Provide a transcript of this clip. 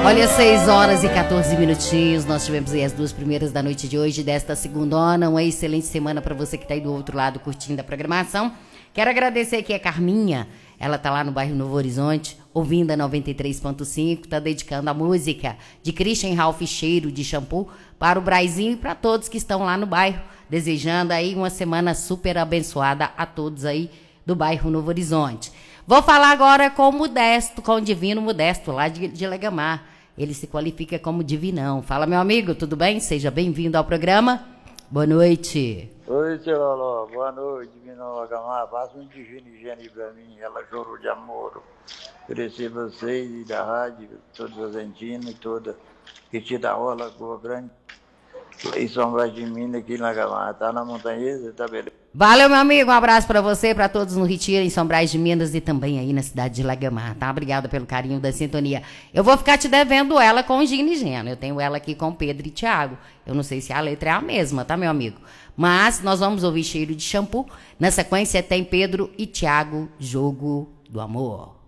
Olha, 6 horas e 14 minutinhos. Nós tivemos aí as 2 primeiras da noite de hoje, desta segundona. Uma excelente semana para você que está aí do outro lado curtindo a programação. Quero agradecer aqui a Carminha. Ela tá lá no bairro Novo Horizonte, ouvindo a 93.5, tá dedicando a música de Christian Ralph Cheiro de Shampoo para o Braizinho e para todos que estão lá no bairro, desejando aí uma semana super abençoada a todos aí do bairro Novo Horizonte. Vou falar agora com o Modesto, com o Divino Modesto, lá de Legamar. Ele se qualifica como divinão. Fala, meu amigo, tudo bem? Seja bem-vindo ao programa. Boa noite. Oi, seu Loló, boa noite, Divino Legamar. Faça um divino higiene pra mim, ela chorou de amor. Oferecer vocês e da rádio, todos os argentinos, toda que te dá rola, Rua Grande, em São Brás de Minas, aqui em Legamar. Tá na montanhesa, tá beleza? Valeu, meu amigo, um abraço pra você, pra todos no Retiro, em São Brás de Minas e também aí na cidade de Legamar, tá? Obrigada pelo carinho da sintonia. Eu vou ficar te devendo ela com o Gino e Geno. Eu tenho ela aqui com Pedro e Tiago. Eu não sei se a letra é a mesma, tá, meu amigo? Mas nós vamos ouvir Cheiro de Shampoo. Na sequência tem Pedro e Tiago, Jogo do Amor.